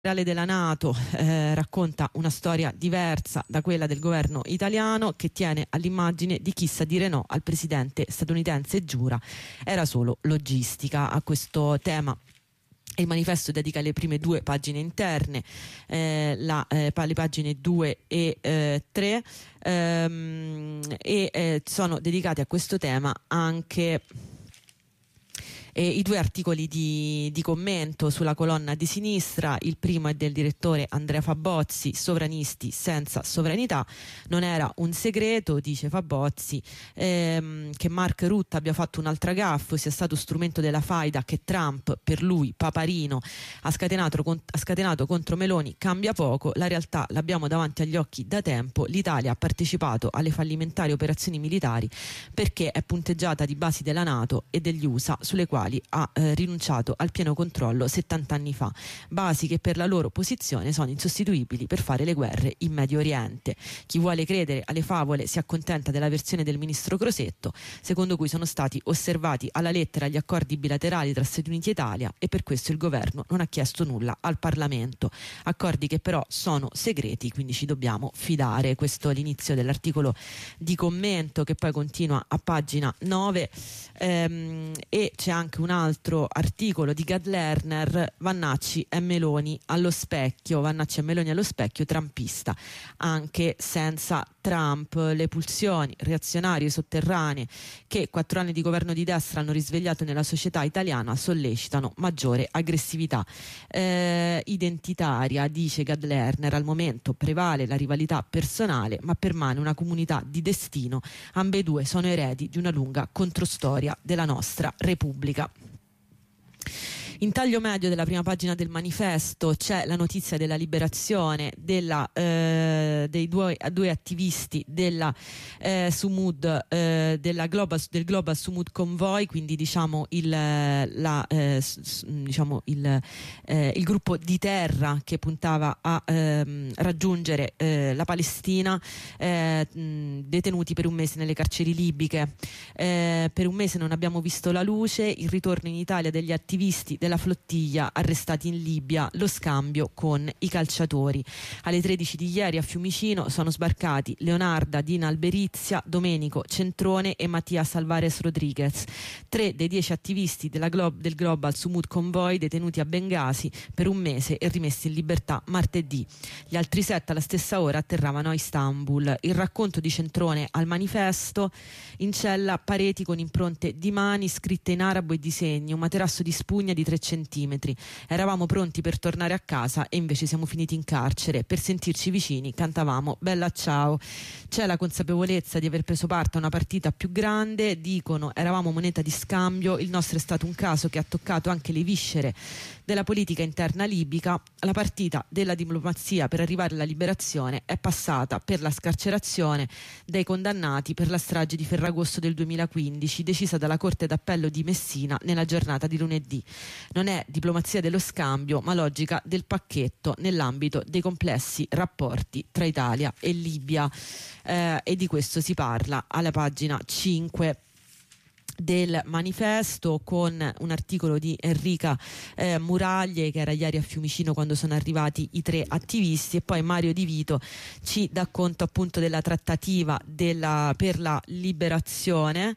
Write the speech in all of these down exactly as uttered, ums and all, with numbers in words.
generale della NATO eh, racconta una storia diversa da quella del governo italiano, che tiene all'immagine di chi sa dire no al presidente statunitense e giura era solo logistica. A questo tema il manifesto dedica le prime due pagine interne, eh, la, eh, le pagine due e eh, tre, ehm, e eh, sono dedicate a questo tema anche E i due articoli di, di commento sulla colonna di sinistra. Il primo è del direttore Andrea Fabozzi: sovranisti senza sovranità. Non era un segreto, dice Fabozzi, ehm, che Mark Rutte abbia fatto un'altra gaffe, sia stato strumento della faida che Trump, per lui Paparino, ha scatenato, ha scatenato contro Meloni. Cambia poco, la realtà l'abbiamo davanti agli occhi da tempo. L'Italia ha partecipato alle fallimentari operazioni militari perché è punteggiata di basi della NATO e degli U S A, sulle quali ha eh, rinunciato al pieno controllo settanta anni fa, basi che per la loro posizione sono insostituibili per fare le guerre in Medio Oriente. Chi vuole credere alle favole si accontenta della versione del ministro Crosetto, secondo cui sono stati osservati alla lettera gli accordi bilaterali tra Stati Uniti e Italia e per questo il governo non ha chiesto nulla al Parlamento, accordi che però sono segreti, quindi ci dobbiamo fidare. Questo è l'inizio dell'articolo di commento, che poi continua a pagina nove, ehm, e c'è anche un altro articolo di Gad Lerner: Vannacci e Meloni allo specchio, Vannacci e Meloni allo specchio, trumpista anche senza Trump. Le pulsioni reazionarie sotterranee che quattro anni di governo di destra hanno risvegliato nella società italiana sollecitano maggiore aggressività eh, identitaria, dice Gad Lerner. Al momento prevale la rivalità personale, ma permane una comunità di destino. Ambedue sono eredi di una lunga controstoria della nostra Repubblica. In taglio medio della prima pagina del manifesto c'è la notizia della liberazione della, eh, dei due, due attivisti della, eh, Sumud, eh, della Global, del Global Sumud Convoy, quindi diciamo il, la, eh, diciamo il, eh, il gruppo di terra che puntava a ehm, raggiungere eh, la Palestina, eh, mh, detenuti per un mese nelle carceri libiche. Eh, per un mese non abbiamo visto la luce. Il ritorno in Italia degli attivisti della flottiglia arrestati in Libia, lo scambio con i calciatori. Alle tredici di ieri a Fiumicino sono sbarcati Leonarda Dina Alberizia, Domenico Centrone e Mattias Alvarez Rodriguez, tre dei dieci attivisti della Glo- del Global Sumud Convoy detenuti a Bengasi per un mese e rimessi in libertà martedì. Gli altri sette alla stessa ora atterravano a Istanbul. Il racconto di Centrone al manifesto: in cella pareti con impronte di mani scritte in arabo e disegni, un materasso di spugna di tre centimetri. Eravamo pronti per tornare a casa e invece siamo finiti in carcere. Per sentirci vicini cantavamo Bella ciao. C'è la consapevolezza di aver preso parte a una partita più grande, dicono, eravamo moneta di scambio, il nostro è stato un caso che ha toccato anche le viscere della politica interna libica. La partita della diplomazia per arrivare alla liberazione è passata per la scarcerazione dei condannati per la strage di Ferragosto del duemilaquindici, decisa dalla Corte d'Appello di Messina nella giornata di lunedì. Non è diplomazia dello scambio, ma logica del pacchetto nell'ambito dei complessi rapporti tra Italia e Libia, eh, e di questo si parla alla pagina cinque del manifesto, con un articolo di Enrica eh, Muraglie, che era ieri a Fiumicino quando sono arrivati i tre attivisti, e poi Mario Di Vito ci dà conto appunto della trattativa della, per la liberazione.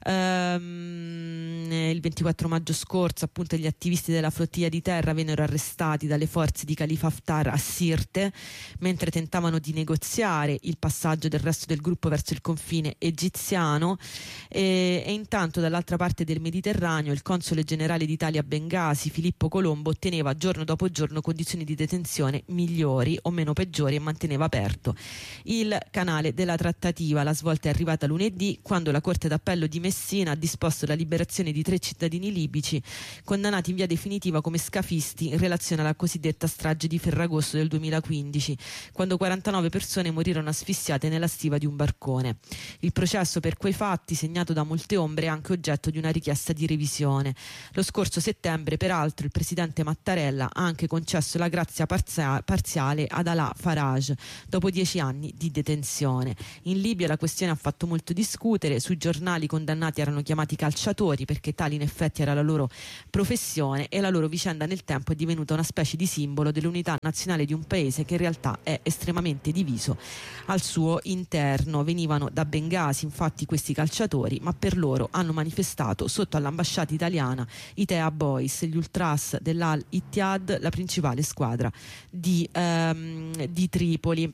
Um, il ventiquattro maggio scorso appunto gli attivisti della flottiglia di terra vennero arrestati dalle forze di Khalifa Haftar a Sirte mentre tentavano di negoziare il passaggio del resto del gruppo verso il confine egiziano, e, e intanto dall'altra parte del Mediterraneo il console generale d'Italia a Bengasi, Filippo Colombo, otteneva giorno dopo giorno condizioni di detenzione migliori o meno peggiori e manteneva aperto il canale della trattativa. La svolta è arrivata lunedì, quando la Corte d'Appello di Messina ha disposto la liberazione di tre cittadini libici condannati in via definitiva come scafisti in relazione alla cosiddetta strage di Ferragosto del duemilaquindici, quando quarantanove persone morirono asfissiate nella stiva di un barcone. Il processo per quei fatti, segnato da molte ombre, è anche oggetto di una richiesta di revisione. Lo scorso settembre, peraltro, il presidente Mattarella ha anche concesso la grazia parzia- parziale ad Alaa Faraj dopo dieci anni di detenzione. In Libia la questione ha fatto molto discutere, sui giornali i condannati erano chiamati calciatori perché tali in effetti era la loro professione, e la loro vicenda nel tempo è divenuta una specie di simbolo dell'unità nazionale di un paese che in realtà è estremamente diviso al suo interno. Venivano da Bengasi infatti questi calciatori, ma per loro hanno manifestato sotto all'ambasciata italiana i Tea Boys, gli ultras dell'Al Ittihad, la principale squadra di, ehm, di Tripoli.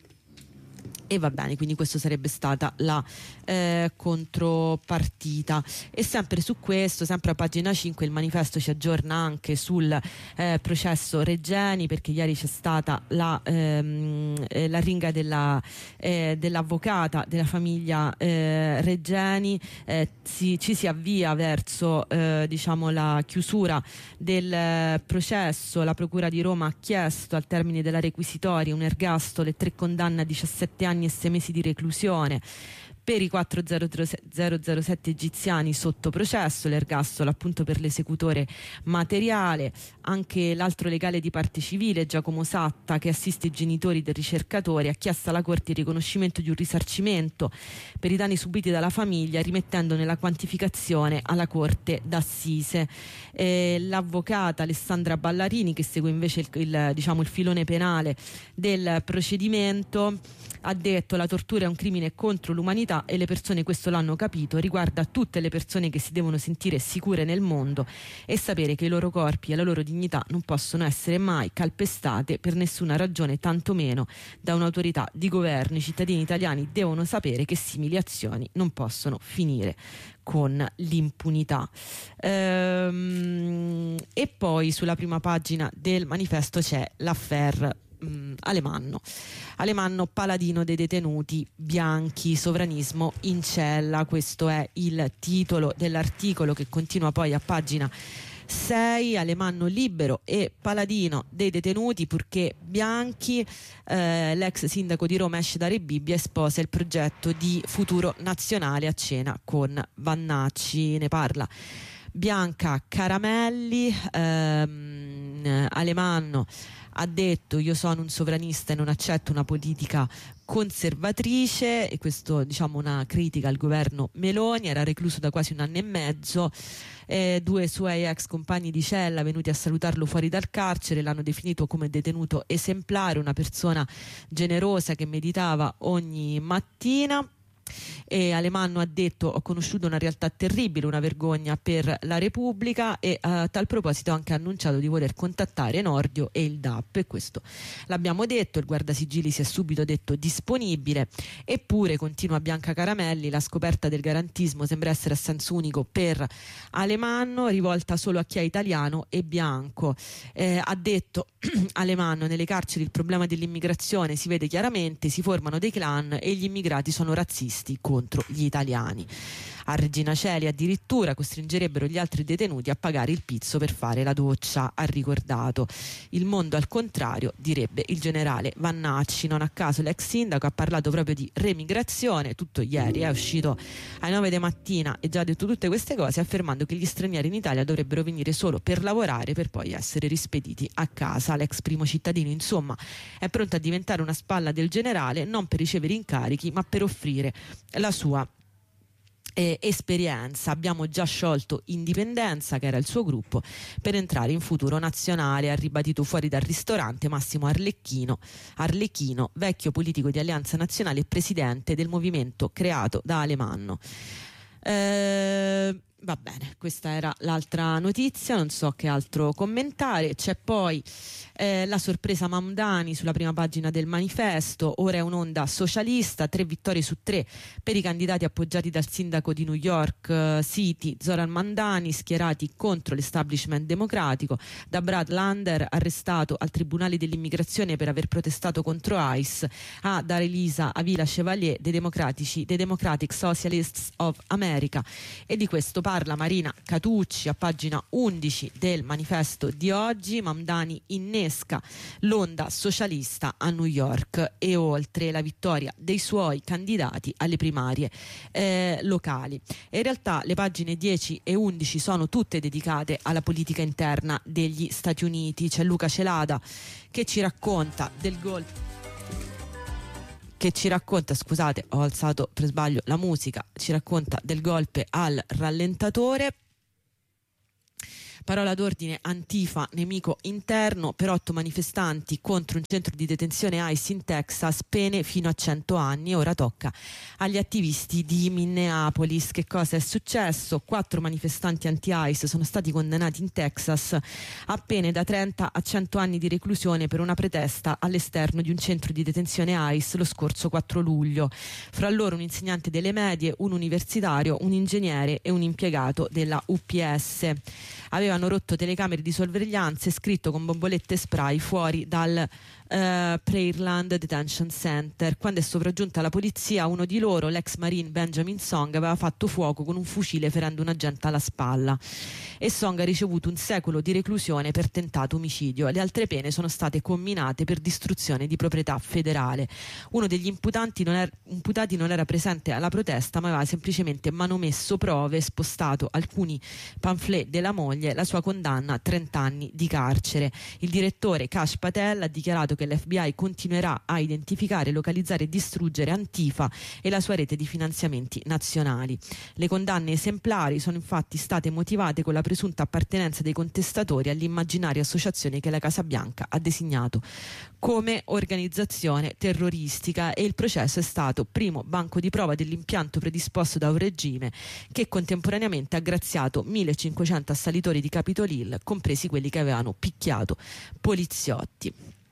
E va bene, quindi questa sarebbe stata la eh, contropartita. E sempre su questo, sempre a pagina cinque, il manifesto ci aggiorna anche sul eh, processo Regeni, perché ieri c'è stata la, ehm, eh, la ringa della, eh, dell'avvocata della famiglia eh, Regeni. Eh, si, ci si avvia verso eh, diciamo la chiusura del processo. La Procura di Roma ha chiesto al termine della requisitoria un ergastolo e tre condanne a diciassette anni e sei mesi di reclusione per i quattro zero zero sette egiziani sotto processo, l'ergastolo appunto per l'esecutore materiale. Anche l'altro legale di parte civile, Giacomo Satta, che assiste i genitori del ricercatore, ha chiesto alla Corte il riconoscimento di un risarcimento per i danni subiti dalla famiglia, rimettendone la quantificazione alla Corte d'Assise. Eh, l'avvocata Alessandra Ballarini, che segue invece il, il, diciamo, il filone penale del procedimento, ha detto: la tortura è un crimine contro l'umanità e le persone questo l'hanno capito, riguarda tutte le persone che si devono sentire sicure nel mondo e sapere che i loro corpi e la loro dignità non possono essere mai calpestate per nessuna ragione, tantomeno da un'autorità di governo. I cittadini italiani devono sapere che simili azioni non possono finire con l'impunità. Ehm, e poi sulla prima pagina del manifesto c'è l'affaire Mm, Alemanno. Alemanno, paladino dei detenuti bianchi, sovranismo in cella. Questo è il titolo dell'articolo che continua poi a pagina sei. Alemanno libero e paladino dei detenuti purché bianchi. Eh, l'ex sindaco di Roma esce da Re Bibbia e sposa il progetto di futuro nazionale a cena con Vannacci. Ne parla Bianca Caramelli. ehm, Alemanno ha detto: io sono un sovranista e non accetto una politica conservatrice, e questo diciamo una critica al governo Meloni. Era recluso da quasi un anno e mezzo. Eh, due suoi ex compagni di cella venuti a salutarlo fuori dal carcere l'hanno definito come detenuto esemplare, una persona generosa che meditava ogni mattina. E Alemanno ha detto: ho conosciuto una realtà terribile, una vergogna per la Repubblica, e a tal proposito ha anche annunciato di voler contattare Nordio e il D A P, e questo l'abbiamo detto. Il guardasigilli si è subito detto disponibile. Eppure, continua Bianca Caramelli, la scoperta del garantismo sembra essere a senso unico per Alemanno, rivolta solo a chi è italiano e bianco. Eh, ha detto Alemanno: nelle carceri il problema dell'immigrazione si vede chiaramente, si formano dei clan e gli immigrati sono razzisti contro gli italiani. A Regina Coeli addirittura costringerebbero gli altri detenuti a pagare il pizzo per fare la doccia, ha ricordato. Il mondo al contrario, direbbe il generale Vannacci. Non a caso l'ex sindaco ha parlato proprio di remigrazione, tutto ieri, è uscito alle nove di mattina e già ha detto tutte queste cose, affermando che gli stranieri in Italia dovrebbero venire solo per lavorare per poi essere rispediti a casa. L'ex primo cittadino, insomma, è pronto a diventare una spalla del generale, non per ricevere incarichi ma per offrire la sua Eh, esperienza. Abbiamo già sciolto Indipendenza, che era il suo gruppo, per entrare in Futuro Nazionale, ha ribadito fuori dal ristorante Massimo Arlecchino, Arlecchino, vecchio politico di Alleanza Nazionale e presidente del movimento creato da Alemanno. Eh, va bene, questa era l'altra notizia, non so che altro commentare. C'è poi eh, la sorpresa Mamdani sulla prima pagina del manifesto. Ora è un'onda socialista, tre vittorie su tre per i candidati appoggiati dal sindaco di New York uh, City Zoran Mamdani, schierati contro l'establishment democratico. Da Brad Lander, arrestato al Tribunale dell'Immigrazione per aver protestato contro ICE, a Dar Elisa Avila Chevalier dei democratici, dei Democratic Socialists of America. E di questo parla Marina Catucci a pagina undici del manifesto di oggi. Mamdani innesca l'onda socialista a New York e oltre, la vittoria dei suoi candidati alle primarie eh, locali. E in realtà le pagine dieci e undici sono tutte dedicate alla politica interna degli Stati Uniti. C'è Luca Celada che ci racconta del golpe che ci racconta, scusate, ho alzato per sbaglio la musica, ci racconta del golpe al rallentatore. Parola d'ordine: Antifa, nemico interno, per otto manifestanti contro un centro di detenzione ICE in Texas, pene fino a cento anni. Ora tocca agli attivisti di Minneapolis. Che cosa è successo? Quattro manifestanti anti-ICE sono stati condannati in Texas a pene da trenta a cento anni di reclusione per una protesta all'esterno di un centro di detenzione ICE lo scorso quattro luglio. Fra loro un insegnante delle medie, un universitario, un ingegnere e un impiegato della U P S. Avevano rotto telecamere di sorveglianza e scritto con bombolette spray fuori dal Uh, Prairland Detention Center. Quando è sopraggiunta la polizia, uno di loro, l'ex marine Benjamin Song, aveva fatto fuoco con un fucile ferendo un agente alla spalla, e Song ha ricevuto un secolo di reclusione per tentato omicidio. Le altre pene sono state comminate per distruzione di proprietà federale. Uno degli imputanti non era, imputati non era presente alla protesta, ma aveva semplicemente manomesso prove, spostato alcuni pamphlet della moglie. La sua condanna a trenta anni di carcere. Il direttore Kash Patel ha dichiarato che l'F B I continuerà a identificare, localizzare e distruggere Antifa e la sua rete di finanziamenti nazionali. Le condanne esemplari sono infatti state motivate con la presunta appartenenza dei contestatori all'immaginaria associazione che la Casa Bianca ha designato come organizzazione terroristica, e il processo è stato primo banco di prova dell'impianto predisposto da un regime che contemporaneamente ha graziato millecinquecento assalitori di Capitol Hill, compresi quelli che avevano picchiato poliziotti.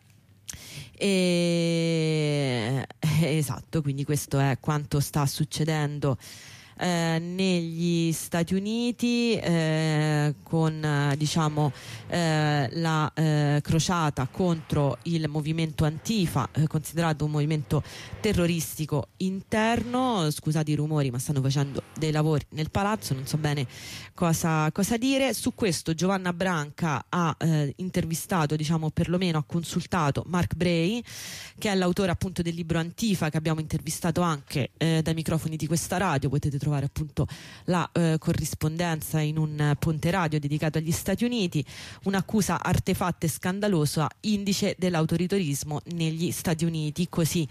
E... esatto, quindi questo è quanto sta succedendo eh, negli Stati Uniti eh, con eh, diciamo eh, la eh, crociata contro il movimento Antifa, eh, considerato un movimento terroristico interno. Scusate i rumori, ma stanno facendo dei lavori nel palazzo, non so bene cosa, cosa dire. Su questo Giovanna Branca ha eh, intervistato, diciamo perlomeno ha consultato Mark Bray, che è l'autore appunto del libro Antifa, che abbiamo intervistato anche eh, dai microfoni di questa radio. Potete trovare appunto la eh, corrispondenza in un eh, ponte radio dedicato agli Stati Uniti. Un'accusa artefatta e scandalosa, indice dell'autoritarismo negli Stati Uniti, così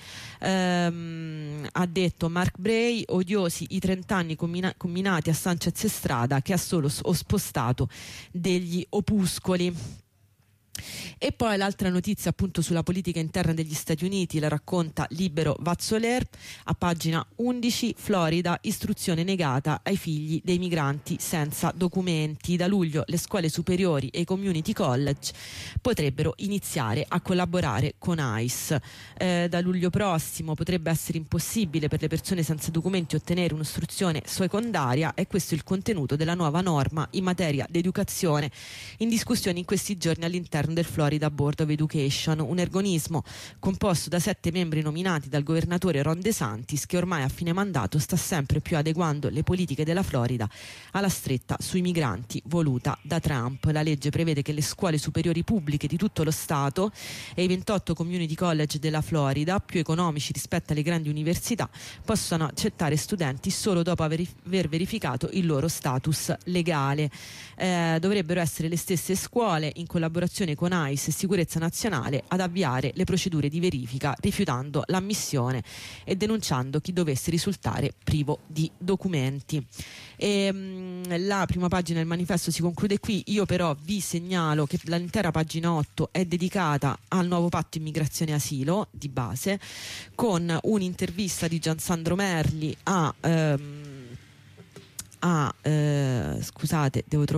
ehm, ha detto Mark Bray. Odiosi i trent'anni combina- combinati a Sanchez Estrada, che ha solo s- spostato degli opuscoli. E poi l'altra notizia appunto sulla politica interna degli Stati Uniti la racconta Libero Vazzoler a pagina undici. Florida, istruzione negata ai figli dei migranti senza documenti. Da luglio le scuole superiori e i community college potrebbero iniziare a collaborare con ICE. Eh, da luglio prossimo potrebbe essere impossibile per le persone senza documenti ottenere un'istruzione secondaria, e questo è il contenuto della nuova norma in materia di educazione in discussione in questi giorni all'interno del Florida Board of Education, un organismo composto da sette membri nominati dal governatore Ron DeSantis, che ormai a fine mandato sta sempre più adeguando le politiche della Florida alla stretta sui migranti voluta da Trump. La legge prevede che le scuole superiori pubbliche di tutto lo Stato e i ventotto community college della Florida, più economici rispetto alle grandi università, possano accettare studenti solo dopo aver verificato il loro status legale. Eh, dovrebbero essere le stesse scuole, in collaborazione con ICE e Sicurezza Nazionale, ad avviare le procedure di verifica, rifiutando l'ammissione e denunciando chi dovesse risultare privo di documenti. E, mh, la prima pagina del manifesto si conclude qui. Io però vi segnalo che l'intera pagina otto è dedicata al nuovo patto immigrazione e asilo di base, con un'intervista di Giansandro Merli a... Ehm, a eh, scusate, devo trovare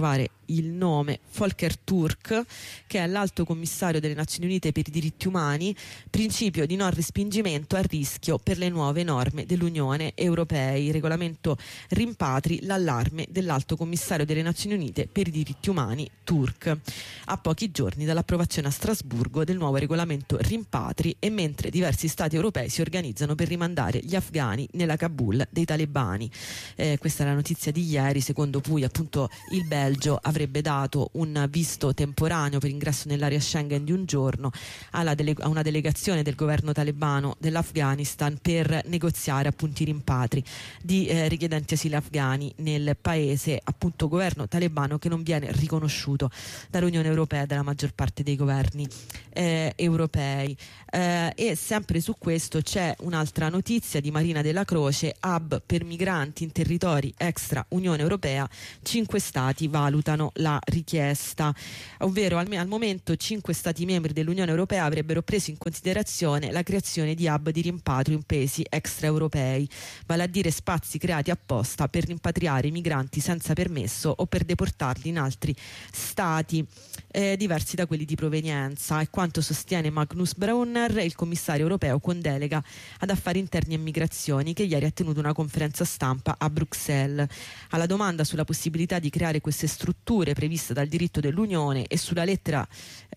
il nome Volker Turk, che è l'alto commissario delle Nazioni Unite per i diritti umani, principio di non respingimento a rischio per le nuove norme dell'Unione Europea, il regolamento rimpatri, l'allarme dell'alto commissario delle Nazioni Unite per i diritti umani Turk, a pochi giorni dall'approvazione a Strasburgo del nuovo regolamento rimpatri e mentre diversi stati europei si organizzano per rimandare gli afghani nella Kabul dei talebani. Eh, questa è la notizia di ieri, secondo cui appunto il Belgio avrebbe dato un visto temporaneo per ingresso nell'area Schengen di un giorno alla dele- a una delegazione del governo talebano dell'Afghanistan per negoziare appunto i rimpatri di eh, richiedenti asilo afghani nel paese, appunto governo talebano che non viene riconosciuto dall'Unione Europea e dalla maggior parte dei governi eh, europei. Eh, e sempre su questo c'è un'altra notizia di Marina Della Croce: hub per migranti in territori extra Unione Europea, cinque stati valutano la richiesta, ovvero al, al momento cinque stati membri dell'Unione Europea avrebbero preso in considerazione la creazione di hub di rimpatrio in paesi extraeuropei, vale a dire spazi creati apposta per rimpatriare i migranti senza permesso o per deportarli in altri stati eh, diversi da quelli di provenienza. È quanto sostiene Magnus Brunner, il commissario europeo con delega ad affari interni e migrazioni, che ieri ha tenuto una conferenza stampa a Bruxelles. Alla domanda sulla possibilità di creare queste strutture previste dal diritto dell'Unione e sulla lettera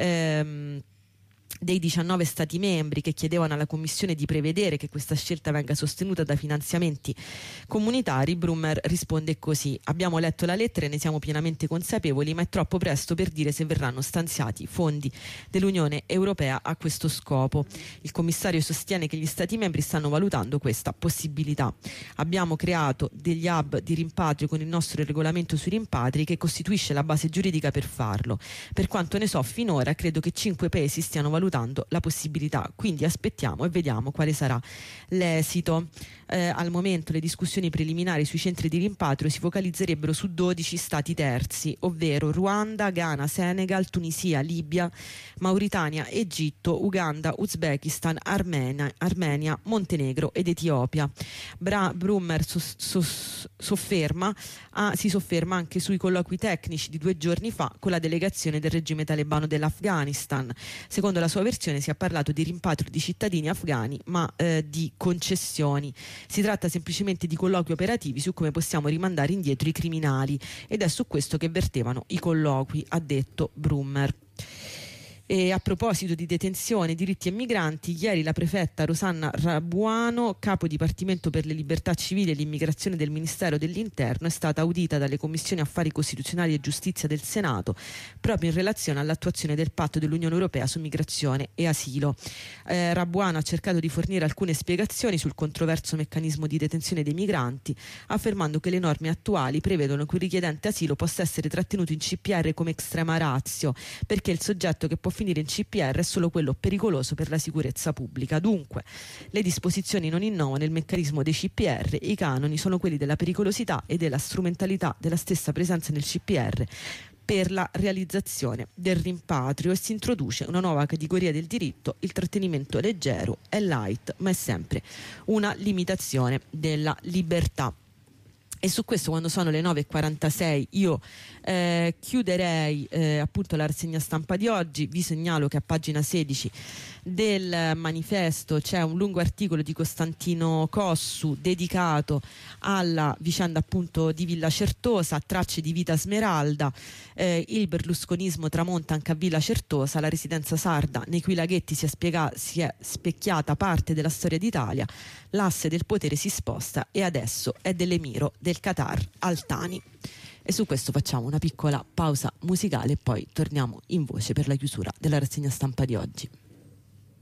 ehm, dei diciannove stati membri che chiedevano alla Commissione di prevedere che questa scelta venga sostenuta da finanziamenti comunitari, Brummer risponde così: abbiamo letto la lettera e ne siamo pienamente consapevoli, ma è troppo presto per dire se verranno stanziati fondi dell'Unione Europea a questo scopo. Il commissario sostiene che gli stati membri stanno valutando questa possibilità. Abbiamo creato degli hub di rimpatrio con il nostro regolamento sui rimpatri che costituisce la base giuridica per farlo. Per quanto ne so finora credo che cinque paesi stiano valutando la possibilità, quindi aspettiamo e vediamo quale sarà l'esito. Eh, al momento le discussioni preliminari sui centri di rimpatrio si focalizzerebbero su dodici stati terzi, ovvero Ruanda, Ghana, Senegal, Tunisia, Libia, Mauritania, Egitto, Uganda, Uzbekistan, Armenia, Armenia Montenegro ed Etiopia. Bra- Brummer sos- sos- sofferma, ah, si sofferma anche sui colloqui tecnici di due giorni fa con la delegazione del regime talebano dell'Afghanistan. Secondo la sua versione si è parlato di rimpatrio di cittadini afghani, ma eh, di concessioni. Si tratta semplicemente di colloqui operativi su come possiamo rimandare indietro i criminali ed è su questo che vertevano i colloqui, ha detto Brummer. E a proposito di detenzione, diritti e migranti, ieri la prefetta Rosanna Rabuano, capo dipartimento per le libertà civili e l'immigrazione del Ministero dell'Interno, è stata audita dalle commissioni affari costituzionali e giustizia del Senato proprio in relazione all'attuazione del patto dell'Unione Europea su migrazione e asilo. Eh, Rabuano ha cercato di fornire alcune spiegazioni sul controverso meccanismo di detenzione dei migranti, affermando che le norme attuali prevedono che un richiedente asilo possa essere trattenuto in C P R come extrema ratio, perché il soggetto che può finire in C P R è solo quello pericoloso per la sicurezza pubblica. Dunque, le disposizioni non innovano il meccanismo dei C P R, i canoni sono quelli della pericolosità e della strumentalità della stessa presenza nel C P R per la realizzazione del rimpatrio, e si introduce una nuova categoria del diritto: il trattenimento leggero è light, ma è sempre una limitazione della libertà. E su questo, quando sono le nove e quarantasei, io eh, chiuderei eh, appunto la rassegna stampa di oggi. Vi segnalo che a pagina sedici del manifesto c'è un lungo articolo di Costantino Cossu dedicato alla vicenda appunto di Villa Certosa, tracce di vita Smeralda, eh, il berlusconismo tramonta anche a Villa Certosa, la residenza sarda nei cui laghetti si è, spiega- si è specchiata parte della storia d'Italia, l'asse del potere si sposta e adesso è dell'emiro del Qatar Al Thani. E su questo facciamo una piccola pausa musicale e poi torniamo in voce per la chiusura della rassegna stampa di oggi.